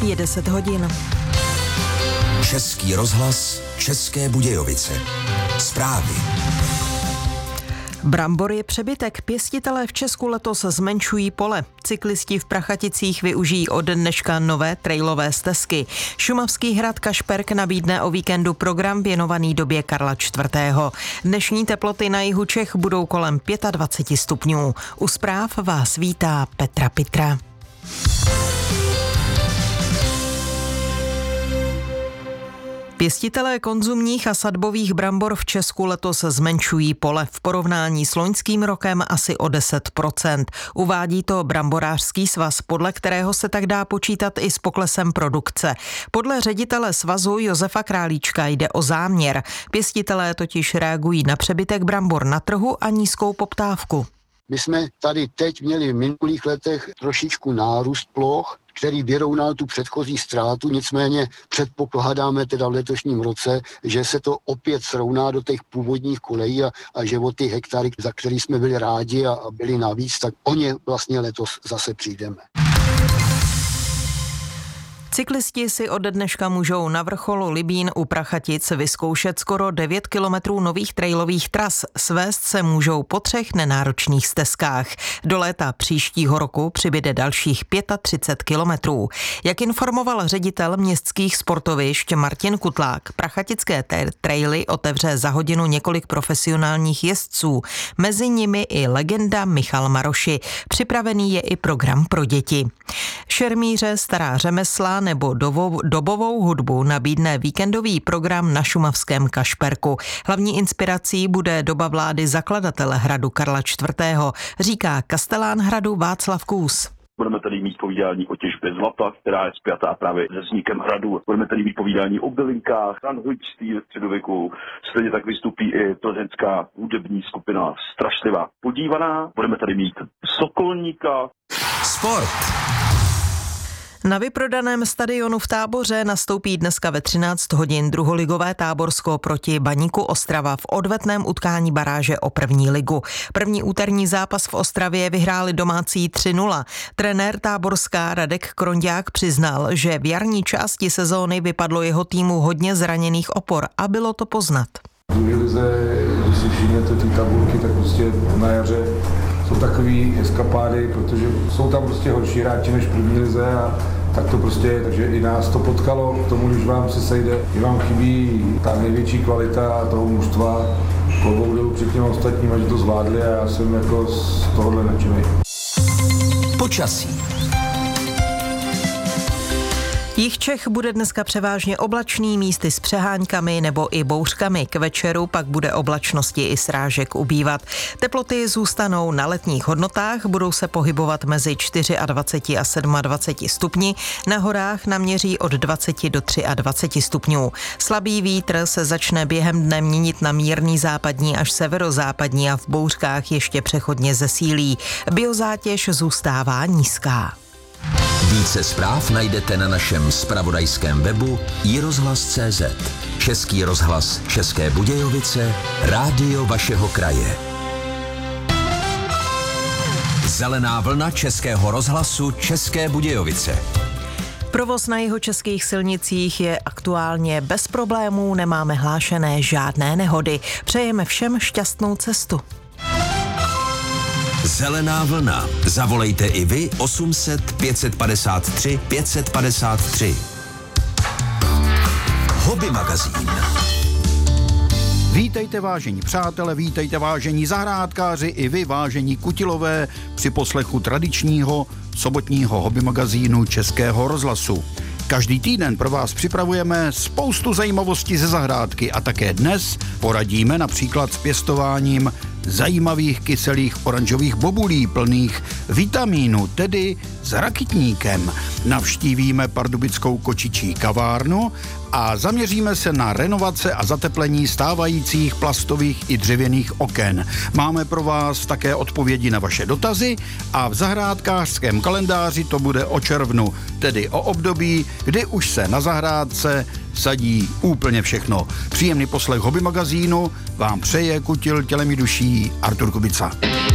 Je 10 hodin. Český rozhlas, České Budějovice. Zprávy. Brambor je přebytek. Pěstitelé v Česku letos zmenšují pole. Cyklisti v Prachaticích využijí od dneška nové trailové stezky. Šumavský hrad Kašperk nabídne o víkendu program věnovaný době Karla IV. Dnešní teploty na jihu Čech budou kolem 25 stupňů. U zpráv vás vítá Petra Pitra. Pěstitelé konzumních a sadbových brambor v Česku letos zmenšují pole v porovnání s loňským rokem asi o 10%. Uvádí to Bramborářský svaz, podle kterého se tak dá počítat i s poklesem produkce. Podle ředitele svazu Josefa Králíčka jde o záměr. Pěstitelé totiž reagují na přebytek brambor na trhu a nízkou poptávku. My jsme tady teď měli v minulých letech trošičku nárůst ploch, který vyrovnal tu předchozí ztrátu, nicméně předpokládáme teda v letošním roce, že se to opět srovná do těch původních kolejí a že o ty hektary, za který jsme byli rádi a byli navíc, tak o ně vlastně letos zase přijdeme. Cyklisti si od dneška můžou na vrcholu Libín u Prachatic vyzkoušet skoro 9 kilometrů nových trailových tras. Svést se můžou po 3 nenáročných stezkách. Do léta příštího roku přibyde dalších 35 kilometrů. Jak informoval ředitel městských sportovišť Martin Kutlák, prachatické traily otevře za hodinu několik profesionálních jezdců. Mezi nimi i legenda Michal Maroši. Připravený je i program pro děti. Šermíře, stará řemesla nebo dobovou hudbu nabídne víkendový program na šumavském Kašperku. Hlavní inspirací bude doba vlády zakladatele hradu Karla IV., říká kastelán hradu Václav Kůs. Budeme tady mít povídání o těžbě zlata, která je spjatá právě se vznikem hradu. Budeme tady mít povídání o bylinkách, ranhojčství ve středověku. Stejně tak vystoupí i plzeňská hudební skupina Strašlivá podívaná. Budeme tady mít Sokolníka. Sport. Na vyprodaném stadionu v Táboře nastoupí dneska ve 13 hodin druholigové Táborsko proti Baníku Ostrava v odvetném utkání baráže o první ligu. První úterní zápas v Ostravě vyhráli domácí 3-0. Trenér Táborská Radek Kronďák přiznal, že v jarní části sezóny vypadlo jeho týmu hodně zraněných opor a bylo to poznat. V druhé lize, když si všimnete ty tabulky, tak prostě na jaře jsou takový eskapády, protože jsou tam prostě horší hráči než v první lize a tak to prostě je, takže i nás to potkalo k tomu, když vám se sejde, že vám chybí ta největší kvalita toho mužstva, klobouk dolů před těmi ostatními, že to zvládli a já jsem jako z tohohle nadšenej. Počasí. Jih Čech bude dneska převážně oblačný, místy s přeháňkami nebo i bouřkami. K večeru pak bude oblačnosti i srážek ubývat. Teploty zůstanou na letních hodnotách, budou se pohybovat mezi 24 a 27 stupni. Na horách naměří od 20 do 23 stupňů. Slabý vítr se začne během dne měnit na mírný západní až severozápadní a v bouřkách ještě přechodně zesílí. Biozátěž zůstává nízká. Více zpráv najdete na našem zpravodajském webu iRozhlas.cz. Český rozhlas České Budějovice, rádio vašeho kraje. Zelená vlna Českého rozhlasu České Budějovice. Provoz na jihočeských silnicích je aktuálně bez problémů, nemáme hlášené žádné nehody. Přejeme všem šťastnou cestu. Zelená vlna. Zavolejte i vy 800 553 553. Hobby magazín. Vítejte vážení přátelé, vítejte vážení zahrádkáři i vy vážení kutilové při poslechu tradičního sobotního hobby magazínu Českého rozhlasu. Každý týden pro vás připravujeme spoustu zajímavostí ze zahrádky a také dnes poradíme například s pěstováním zajímavých kyselých oranžových bobulí plných vitamínu, tedy s rakitníkem. Navštívíme pardubickou kočičí kavárnu a zaměříme se na renovace a zateplení stávajících plastových i dřevěných oken. Máme pro vás také odpovědi na vaše dotazy a v zahrádkářském kalendáři to bude o červnu, tedy o období, kdy už se na zahrádce sadí úplně všechno. Příjemný poslech hobby magazínu vám přeje kutil tělem i duší Artur Kubica.